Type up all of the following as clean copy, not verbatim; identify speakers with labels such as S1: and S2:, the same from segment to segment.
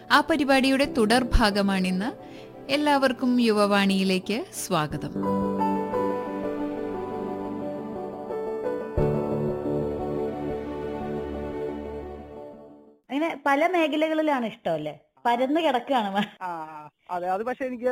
S1: ആ പരിപാടിയുടെ തുടർഭാഗമാണിന്ന്. എല്ലാവർക്കും യുവവാണിയിലേക്ക് സ്വാഗതം.
S2: അങ്ങനെ പല മേഖലകളിലാണ് ഇഷ്ടമല്ലേ? പരന്ന് കിടക്കുകയാണ്.
S3: അതെ. അത് പക്ഷെ എനിക്ക്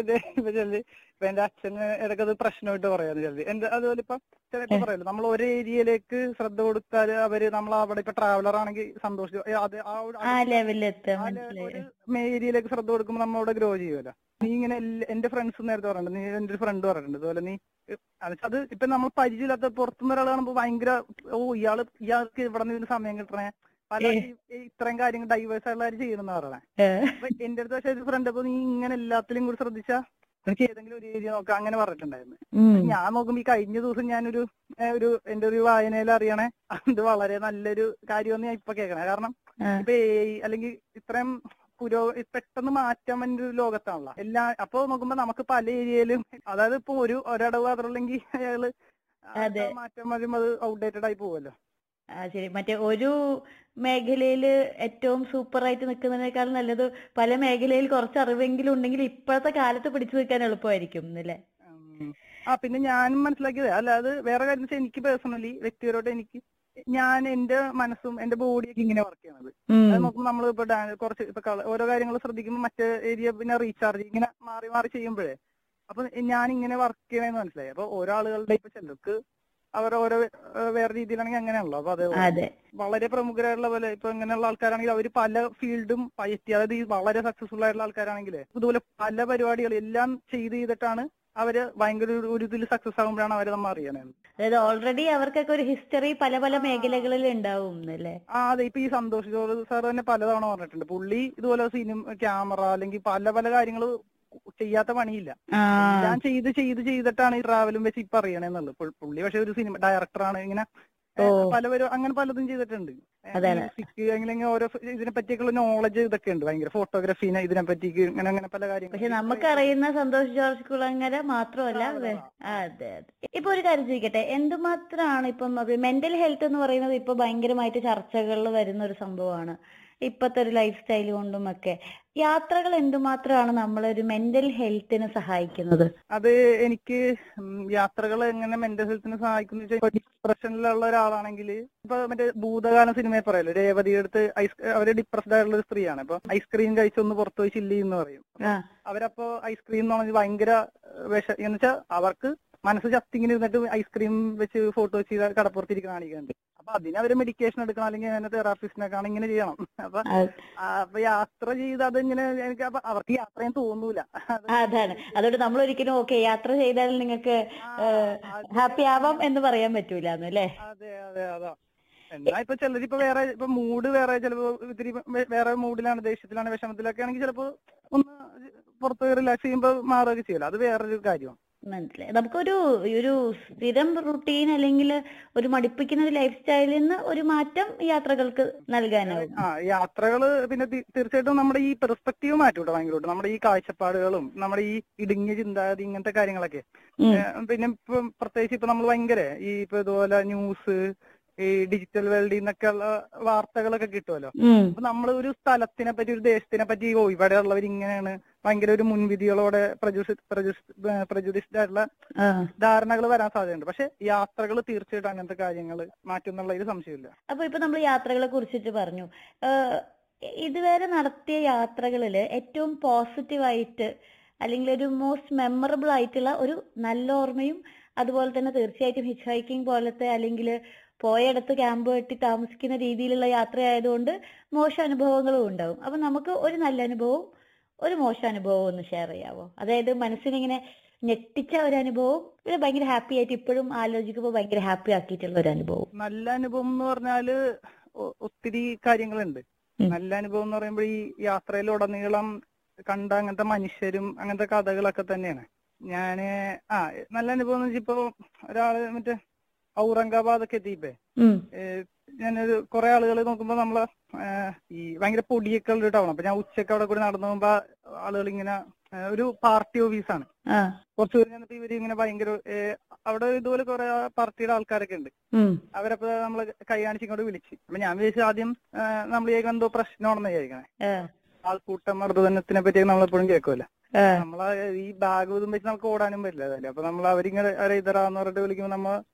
S3: ഇപ്പൊ എന്റെ അച്ഛന് ഇടയ്ക്കത് പ്രശ്നമായിട്ട് പറയാന്ന് ചിലത്. എന്റെ അതുപോലെ ഇപ്പൊ ചിലപ്പോ പറയല്ലോ, നമ്മൾ ഒരു ഏരിയയിലേക്ക് ശ്രദ്ധ കൊടുത്താൽ അവര് നമ്മൾ അവിടെ ഇപ്പൊ ട്രാവലർ ആണെങ്കിൽ സന്തോഷിച്ചു അത്
S2: ആ ലെവലിലെത്തുക.
S3: ഒരു ഏരിയയിലേക്ക് ശ്രദ്ധ കൊടുക്കുമ്പോൾ നമ്മൾ അവിടെ ഗ്രോ ചെയ്യുമല്ലോ. നീ ഇങ്ങനെ എന്റെ ഫ്രണ്ട്സ് നേരത്തെ പറഞ്ഞിട്ടുണ്ട്, നീ എന്റെ ഒരു ഫ്രണ്ട് പറഞ്ഞിട്ടുണ്ട് ഇതുപോലെ നീ അത് ഇപ്പൊ നമ്മൾ പരിചയമില്ലാത്ത പുറത്തുനിന്ന് ഒരാൾ കാണുമ്പോൾ ഭയങ്കര ഇയാൾക്ക് ഇവിടെ നിന്ന് സമയം കിട്ടണേ, പല ഇത്രയും കാര്യങ്ങൾ ഡൈവേഴ്സ് ആയിട്ടുള്ള ചെയ്യുന്ന പറയണേ. അപ്പൊ എന്റെ അടുത്ത് പക്ഷെ ഒരു ഫ്രണ്ട് അപ്പൊ നീ ഇങ്ങനെ എല്ലാത്തിലും കൂടി ശ്രദ്ധിച്ചാ എനിക്ക് ഏതെങ്കിലും ഒരു ഏരിയ നോക്കാം അങ്ങനെ പറഞ്ഞിട്ടുണ്ടായിരുന്നു. ഞാൻ നോക്കുമ്പോ ഈ കഴിഞ്ഞ ദിവസം ഞാനൊരു എന്റെ ഒരു വായനയിൽ അറിയണേ അത് വളരെ നല്ലൊരു കാര്യമെന്ന് ഞാൻ ഇപ്പൊ കേൾക്കണേ. കാരണം ഇപ്പൊ അല്ലെങ്കിൽ ഇത്രയും പെട്ടെന്ന് മാറ്റാൻ വേണ്ടി ഒരു ലോകത്താണല്ലോ അപ്പൊ നോക്കുമ്പോ നമുക്ക് പല ഏരിയയിലും, അതായത് ഇപ്പൊ ഒരടവ് മാത്രമല്ലെങ്കിൽ അയാള് മാറ്റാൻ വരുമ്പോ അത് ഔട്ട്ഡേറ്റഡ് ആയി പോവല്ലോ.
S2: ശരി. മറ്റേ ഒരു മേഖലയില് ഏറ്റവും സൂപ്പറായിട്ട് നിൽക്കുന്നതിനേക്കാൾ നല്ലത് പല മേഖലയിൽ കുറച്ച് അറിവെങ്കിലും ഉണ്ടെങ്കിൽ ഇപ്പോഴത്തെ കാലത്ത് പിടിച്ചു നിൽക്കാൻ എളുപ്പമായിരിക്കും അല്ലേ?
S3: പിന്നെ ഞാനും മനസ്സിലാക്കിയത് അല്ലാതെ വേറെ കാര്യം വെച്ചാൽ എനിക്ക് പേഴ്സണലി വ്യക്തിപരമായിട്ട് ഞാൻ എന്റെ മനസ്സും എന്റെ ബോഡിയൊക്കെ ഇങ്ങനെ വർക്ക് ചെയ്യണത്. അത് നോക്കുമ്പോൾ നമ്മൾ ഇപ്പൊ കുറച്ച് ഇപ്പൊ ഓരോ കാര്യങ്ങൾ ശ്രദ്ധിക്കുമ്പോൾ മറ്റേ ഏരിയ പിന്നെ റീചാർജ് ഇങ്ങനെ മാറി മാറി ചെയ്യുമ്പോഴേ അപ്പൊ ഞാൻ ഇങ്ങനെ വർക്ക് ചെയ്യണമെന്ന് മനസ്സിലായി. അപ്പൊ ഓരോ ആളുകളുടെ ഇപ്പൊ ചിലർക്ക് അവർ ഓരോ വേറെ രീതിയിലാണെങ്കിൽ അങ്ങനെയാണല്ലോ. അപ്പൊ അത് വളരെ പ്രമുഖരായിട്ടുള്ള പോലെ ഇപ്പൊ ഇങ്ങനെയുള്ള ആൾക്കാരാണെങ്കിൽ അവർ പല ഫീൽഡും പയറ്റി, അതായത് ഈ വളരെ സക്സസ്ഫുൾ ആയിട്ടുള്ള ആൾക്കാരാണെങ്കിൽ ഇതുപോലെ പല പരിപാടികൾ എല്ലാം ചെയ്തിട്ടാണ് അവര് ഭയങ്കര ഒരു ഇതിൽ സക്സസ് ആകുമ്പോഴാണ് അവര് നമ്മൾ അറിയണത്.
S2: അതായത് ഓൾറെഡി അവർക്കൊക്കെ ഒരു ഹിസ്റ്ററി പല പല മേഖലകളിൽ ഉണ്ടാവും അല്ലേ?
S3: അതെ. ഇപ്പൊ ഈ സന്തോഷ് ജോർജ് സാർ തന്നെ പലതവണ പറഞ്ഞിട്ടുണ്ട്, പുള്ളി ഇതുപോലെ ക്യാമറ അല്ലെങ്കിൽ പല പല കാര്യങ്ങൾ ചെയ്യാത്ത പണിയില്ല, ഞാൻ ചെയ്തിട്ടാണ് ഈ ട്രാവലും വെച്ച് ഇപ്പൊ അറിയണെന്നുള്ളത്. പുള്ളി പക്ഷെ ഒരു സിനിമ ഡയറക്ടറാണ്, ഇങ്ങനെ പലവരും അങ്ങനെ പലതും ചെയ്തിട്ടുണ്ട്. അങ്ങനെ ഓരോ ഇതിനെ പറ്റിയൊക്കെയുള്ള നോളജ് ഇതൊക്കെ ഉണ്ട്, ഭയങ്കര ഫോട്ടോഗ്രാഫീനെ ഇതിനെ പറ്റി അങ്ങനെ അങ്ങനെ പല കാര്യങ്ങളും.
S2: പക്ഷെ നമുക്കറിയുന്ന സന്തോഷ് ജോർജ് കുളങ്ങര മാത്രമല്ല. അതെ അതെ. ഇപ്പൊ ഒരു കാര്യം ചോദിക്കട്ടെ, എന്തുമാത്രമാണ് ഇപ്പം മെന്റൽ ഹെൽത്ത് എന്ന് പറയുന്നത് ഇപ്പൊ ഭയങ്കരമായിട്ട് ചർച്ചകളിൽ വരുന്ന ഒരു സംഭവമാണ് ഇപ്പത്തെ ഒരു ലൈഫ് സ്റ്റൈൽ കൊണ്ടും ഒക്കെ. യാത്രകൾ എന്തുമാത്രമാണ് നമ്മളൊരു മെന്റൽ ഹെൽത്തിനെ സഹായിക്കുന്നത്?
S3: അത് എനിക്ക് യാത്രകൾ എങ്ങനെ മെന്റൽ ഹെൽത്തിനെ സഹായിക്കുന്ന ഡിപ്രഷനിലുള്ള ഒരാളാണെങ്കിൽ ഇപ്പൊ മറ്റേ ഭൂതകാല സിനിമയെ പറയല്ലോ, രേവതിയുടെ അടുത്ത് അവര് ഡിപ്രസ്ഡ് ആയിട്ടുള്ള ഒരു സ്ത്രീയാണ്. അപ്പൊ ഐസ്ക്രീം കഴിച്ചൊന്ന് പുറത്തു പോയി ചില്ലി എന്ന് പറയും. അവരപ്പോ ഐസ്ക്രീം എന്ന് പറഞ്ഞാൽ ഭയങ്കര എന്ന് വെച്ചാൽ അവർക്ക് മനസ്സ് ചത്തിങ്ങനെ ഇരുന്നിട്ട് ഐസ്ക്രീം വെച്ച് ഫോട്ടോ വെച്ച് കടപ്പുറത്തിരിക്കുന്ന കാണിക്കുന്നുണ്ട്. അപ്പൊ അതിന് അവര് മെഡിക്കേഷൻ എടുക്കണം, അല്ലെങ്കിൽ അതിനെ തെറാപ്പിസ്റ്റിനെ കാണാൻ ഇങ്ങനെ ചെയ്യണം. അപ്പൊ യാത്ര ചെയ്ത് അതിങ്ങനെ എനിക്ക് അവർക്ക് യാത്രയും തോന്നൂല.
S2: അതാണ്. അതുകൊണ്ട് നമ്മൾ ഒരിക്കലും യാത്ര ചെയ്താൽ നിങ്ങൾക്ക് ഹാപ്പി ആവാം എന്ന് പറയാൻ പറ്റൂല അല്ലേ?
S3: അതെ അതെ. അതാ. എന്നാ ഇപ്പൊ ചിലരിപ്പോ വേറെ ഇപ്പൊ മൂഡ് വേറെ ചിലപ്പോ ഇത്തിരി വേറെ മൂഡിലാണ്, ദേഷ്യത്തിലാണ്, വിഷമത്തിലൊക്കെ ആണെങ്കിൽ ചിലപ്പോ ഒന്ന് പുറത്ത് റിലാക്സ് ചെയ്യുമ്പോ മാറുകയൊക്കെ ചെയ്യല്ലോ, അത് വേറൊരു കാര്യമാണ്.
S2: മനസ്സിലായി. നമുക്കൊരു സ്ഥിരം റുട്ടീൻ അല്ലെങ്കിൽ ഒരു മടുപ്പിക്കുന്ന ഒരു ലൈഫ് സ്റ്റൈലിൽ നിന്ന് ഒരു മാറ്റം യാത്രകൾക്ക് നൽകാനാവും.
S3: യാത്രകള് പിന്നെ തീർച്ചയായിട്ടും നമ്മുടെ ഈ പെർസ്പെക്റ്റീവ് മാറ്റൂട്ടോ ഭയങ്കരമായിട്ട്, നമ്മുടെ ഈ കാഴ്ചപ്പാടുകളും നമ്മുടെ ഈ ഇടുങ്ങിയ ചിന്താഗതി ഇങ്ങനത്തെ കാര്യങ്ങളൊക്കെ. പിന്നെ ഇപ്പൊ പ്രത്യേകിച്ച് ഇപ്പൊ നമ്മൾ ഭയങ്കര ഈ ഇപ്പൊ ഇതുപോലെ ന്യൂസ്, ഈ ഡിജിറ്റൽ വേൾഡിൽ നിന്നൊക്കെ ഉള്ള വാർത്തകളൊക്കെ കിട്ടുമല്ലോ. അപ്പൊ നമ്മൾ ഒരു സ്ഥലത്തിനെ പറ്റി, ഒരു ദേശത്തിനെ പറ്റി ഇവിടെ ഉള്ളവർ ഇങ്ങനെയാണ് ഭയങ്കര ഒരു മുൻവിധികളോടെ പ്രജുഡിസ്ഡ് ആയിട്ടുള്ള ധാരണകൾ വരാൻ സാധ്യതയുണ്ട്. പക്ഷെ യാത്രകൾ തീർച്ചയായിട്ടും അങ്ങനത്തെ കാര്യങ്ങൾ മാറ്റും എന്നുള്ളതിൽ സംശയമില്ല.
S2: അപ്പൊ ഇപ്പൊ നമ്മൾ യാത്രകളെ കുറിച്ചിട്ട് പറഞ്ഞു. ഇതുവരെ നടത്തിയ യാത്രകളില് ഏറ്റവും പോസിറ്റീവായിട്ട് അല്ലെങ്കിൽ ഒരു മോസ്റ്റ് മെമ്മറബിൾ ആയിട്ടുള്ള ഒരു നല്ല ഓർമ്മയും, അതുപോലെ തന്നെ തീർച്ചയായിട്ടും ഹിച്ച് ഹൈക്കിംഗ് പോലത്തെ അല്ലെങ്കിൽ പോയടത്ത് ക്യാമ്പ് കെട്ടി താമസിക്കുന്ന രീതിയിലുള്ള യാത്ര ആയതുകൊണ്ട് മോശം അനുഭവങ്ങളും ഉണ്ടാവും. അപ്പൊ നമുക്ക് ഒരു നല്ല അനുഭവവും ഒരു മോശം അനുഭവവും ഒന്ന് ഷെയർ ചെയ്യാവോ? അതായത് മനസ്സിനിങ്ങനെ ഞെട്ടിച്ച ഒരു അനുഭവം, പിന്നെ ഭയങ്കര ഹാപ്പി ആയിട്ട് ഇപ്പോഴും ആലോചിക്കുമ്പോൾ ഭയങ്കര ഹാപ്പി ആക്കിയിട്ടുള്ള ഒരു അനുഭവം.
S3: നല്ല അനുഭവം എന്ന് പറഞ്ഞാല് ഒത്തിരി കാര്യങ്ങളുണ്ട്. നല്ല അനുഭവം എന്ന് പറയുമ്പോൾ ഈ യാത്രയിലുടനീളം കണ്ട അങ്ങനത്തെ മനുഷ്യരും അങ്ങനത്തെ കഥകളൊക്കെ തന്നെയാണ്. ഞാന് നല്ല അനുഭവം എന്ന് വെച്ചാൽ ഇപ്പൊ ഒരാള് മറ്റേ ഔറംഗാബാദൊക്കെ എത്തിയിപ്പേ ഞാനൊരു കുറെ ആളുകൾ നോക്കുമ്പോ നമ്മള് ഈ ഭയങ്കര പൊടിയൊക്കെ ഉള്ള ടൗൺ. അപ്പൊ ഞാൻ ഉച്ചക്ക് അവിടെ കൂടി നടന്നു പോകുമ്പോ ആളുകൾ ഇങ്ങനെ ഒരു പാർട്ടി ഓഫീസാണ്. കുറച്ചു പേര് ചെന്നിട്ട് ഇവര് ഇങ്ങനെ ഭയങ്കര അവിടെ ഇതുപോലെ കുറെ പാർട്ടിയുടെ ആൾക്കാരൊക്കെ ഉണ്ട്. അവരപ്പോ നമ്മള് കൈ കാണിച്ച് ഇങ്ങോട്ട് വിളിച്ച്. അപ്പൊ ഞാൻ വിചാരിച്ചു ആദ്യം നമ്മൾ എന്തോ പ്രശ്നമാണെന്ന് വിചാരിക്കണേ. ആൾക്കൂട്ട മർദ്ദനത്തിനെ പറ്റിയൊക്കെ നമ്മളെപ്പോഴും കേൾക്കുമല്ലോ.
S2: ആ,
S3: നമ്മളെ ഈ ബാഗ് ഇതും വെച്ച് നമുക്ക് ഓടാനും പറ്റില്ല അതല്ലേ. അപ്പൊ നമ്മൾ അവരിങ്ങനെ ഇതറാന്ന് പറഞ്ഞിട്ട് വിളിക്കുമ്പോൾ നമ്മ